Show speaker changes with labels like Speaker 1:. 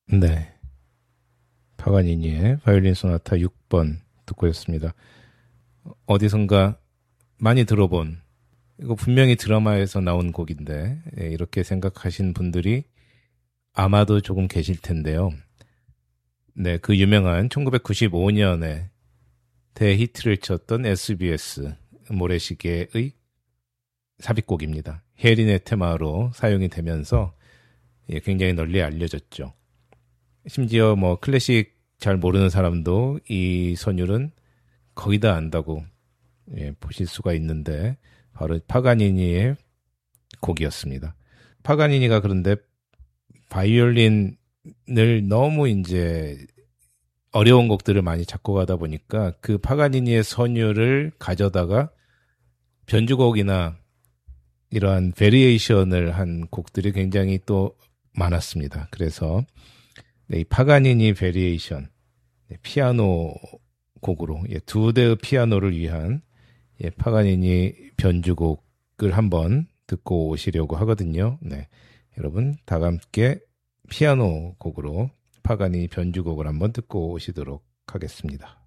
Speaker 1: 네. 파가니니의 바이올린 소나타 6번 듣고 있습니다. 어디선가 많이 들어본, 이거 분명히 드라마에서 나온 곡인데, 예, 이렇게 생각하신 분들이 아마도 조금 계실 텐데요. 네, 그 유명한 1995년에 대히트를 쳤던 SBS 모래시계의 삽입곡입니다. 헤린의 테마로 사용이 되면서 예, 굉장히 널리 알려졌죠. 심지어 뭐 클래식 잘 모르는 사람도 이 선율은 거의 다 안다고 예, 보실 수가 있는데 바로 파가니니의 곡이었습니다. 파가니니가 그런데 바이올린을 너무 이제 어려운 곡들을 많이 작곡하다 보니까 그 파가니니의 선율을 가져다가 변주곡이나 이러한 베리에이션을 한 곡들이 굉장히 또 많았습니다. 그래서 네, 이 파가니니 베리에이션 네, 피아노 곡으로 예, 두 대의 피아노를 위한 예, 파가니니 변주곡을 한번 듣고 오시려고 하거든요. 네, 여러분 다 함께 피아노 곡으로 파가니니 변주곡을 한번 듣고 오시도록 하겠습니다.